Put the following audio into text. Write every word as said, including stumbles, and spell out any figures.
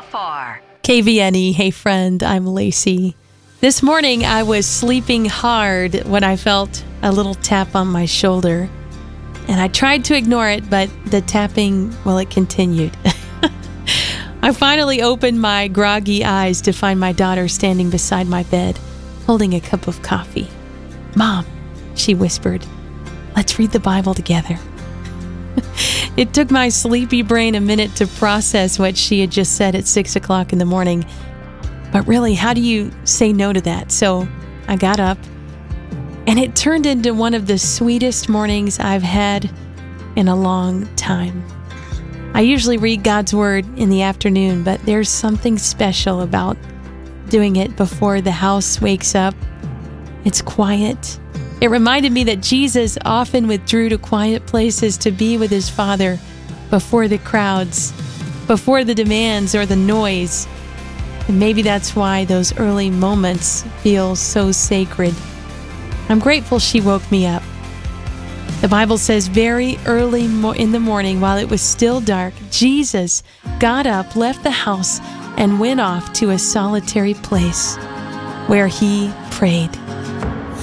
four. K V N E, hey friend, I'm Lacey. This morning I was sleeping hard when I felt a little tap on my shoulder. And I tried to ignore it, but the tapping, well, it continued. I finally opened my groggy eyes to find my daughter standing beside my bed, holding a cup of coffee. "Mom," she whispered, "let's read the Bible together." It took my sleepy brain a minute to process what she had just said at six o'clock in the morning. But really, how do you say no to that? So I got up, and it turned into one of the sweetest mornings I've had in a long time. I usually read God's Word in the afternoon, but there's something special about doing it before the house wakes up. It's quiet. It reminded me that Jesus often withdrew to quiet places to be with his Father before the crowds, before the demands or the noise. And maybe that's why those early moments feel so sacred. I'm grateful she woke me up. The Bible says very early mo- in the morning, while it was still dark, Jesus got up, left the house, and went off to a solitary place where he prayed.